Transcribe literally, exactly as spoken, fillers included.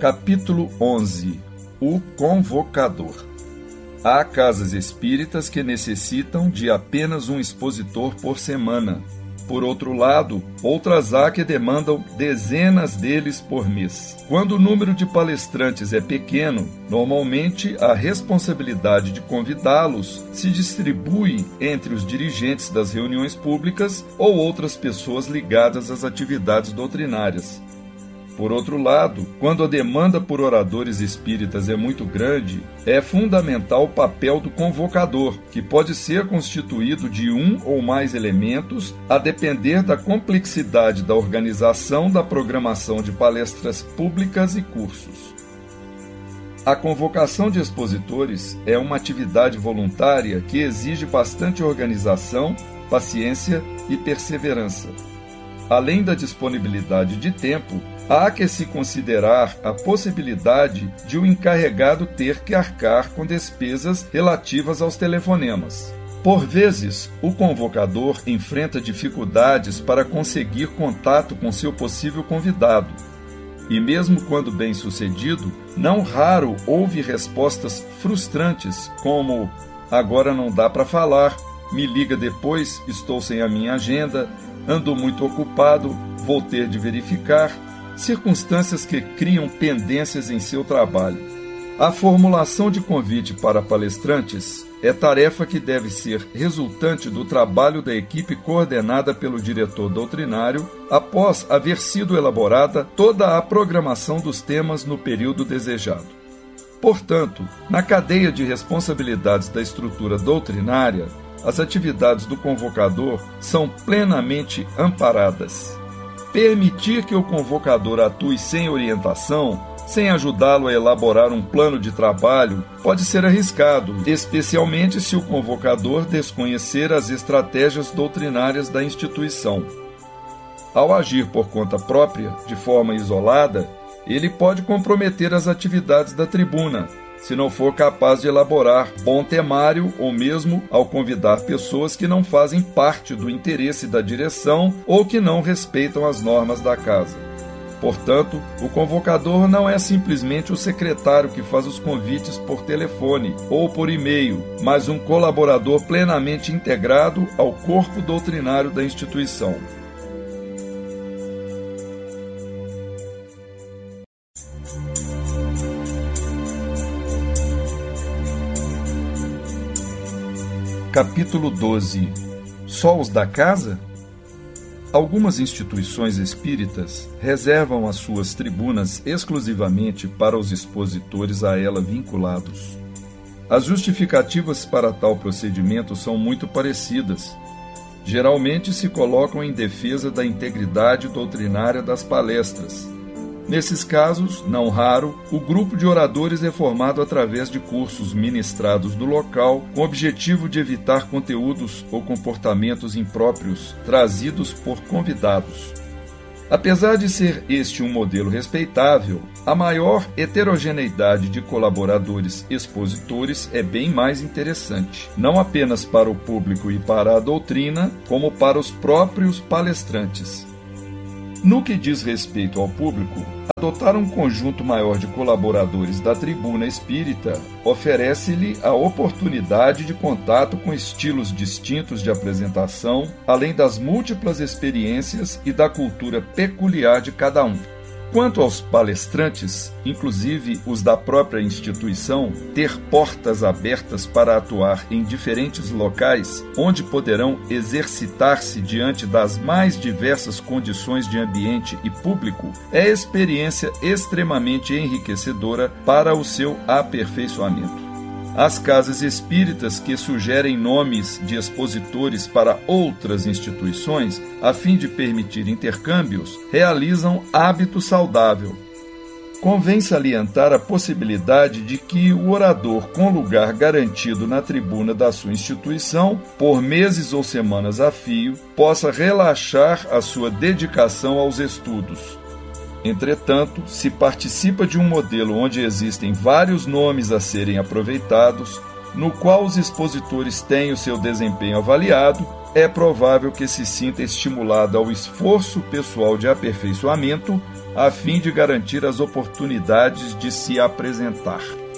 Capítulo onze. O convocador. Há casas espíritas que necessitam de apenas um expositor por semana. Por outro lado, outras há que demandam dezenas deles por mês. Quando o número de palestrantes é pequeno, normalmente a responsabilidade de convidá-los se distribui entre os dirigentes das reuniões públicas ou outras pessoas ligadas às atividades doutrinárias. Por outro lado, quando a demanda por oradores espíritas é muito grande, é fundamental o papel do convocador, que pode ser constituído de um ou mais elementos, a depender da complexidade da organização da programação de palestras públicas e cursos. A convocação de expositores é uma atividade voluntária que exige bastante organização, paciência e perseverança. Além da disponibilidade de tempo, há que se considerar a possibilidade de o encarregado ter que arcar com despesas relativas aos telefonemas. Por vezes, o convocador enfrenta dificuldades para conseguir contato com seu possível convidado. E mesmo quando bem-sucedido, não raro ouve respostas frustrantes, como "agora não dá para falar", "me liga depois, estou sem a minha agenda", "ando muito ocupado, vou ter de verificar", circunstâncias que criam pendências em seu trabalho. A formulação de convite para palestrantes é tarefa que deve ser resultante do trabalho da equipe coordenada pelo diretor doutrinário após haver sido elaborada toda a programação dos temas no período desejado. Portanto, na cadeia de responsabilidades da estrutura doutrinária, as atividades do convocador são plenamente amparadas. Permitir que o convocador atue sem orientação, sem ajudá-lo a elaborar um plano de trabalho, pode ser arriscado, especialmente se o convocador desconhecer as estratégias doutrinárias da instituição. Ao agir por conta própria, de forma isolada, ele pode comprometer as atividades da tribuna, se não for capaz de elaborar bom temário ou mesmo ao convidar pessoas que não fazem parte do interesse da direção ou que não respeitam as normas da casa. Portanto, o convocador não é simplesmente o secretário que faz os convites por telefone ou por e-mail, mas um colaborador plenamente integrado ao corpo doutrinário da instituição. Capítulo doze. Só os da casa? Algumas instituições espíritas reservam as suas tribunas exclusivamente para os expositores a ela vinculados. As justificativas para tal procedimento são muito parecidas. Geralmente se colocam em defesa da integridade doutrinária das palestras. Nesses casos, não raro, o grupo de oradores é formado através de cursos ministrados no local, com o objetivo de evitar conteúdos ou comportamentos impróprios trazidos por convidados. Apesar de ser este um modelo respeitável, a maior heterogeneidade de colaboradores expositores é bem mais interessante, não apenas para o público e para a doutrina, como para os próprios palestrantes. No que diz respeito ao público, adotar um conjunto maior de colaboradores da tribuna espírita oferece-lhe a oportunidade de contato com estilos distintos de apresentação, além das múltiplas experiências e da cultura peculiar de cada um. Quanto aos palestrantes, inclusive os da própria instituição, ter portas abertas para atuar em diferentes locais, onde poderão exercitar-se diante das mais diversas condições de ambiente e público, é experiência extremamente enriquecedora para o seu aperfeiçoamento. As casas espíritas que sugerem nomes de expositores para outras instituições, a fim de permitir intercâmbios, realizam hábito saudável. Convém salientar a possibilidade de que o orador com lugar garantido na tribuna da sua instituição, por meses ou semanas a fio, possa relaxar a sua dedicação aos estudos. Entretanto, se participa de um modelo onde existem vários nomes a serem aproveitados, no qual os expositores têm o seu desempenho avaliado, é provável que se sinta estimulado ao esforço pessoal de aperfeiçoamento a fim de garantir as oportunidades de se apresentar.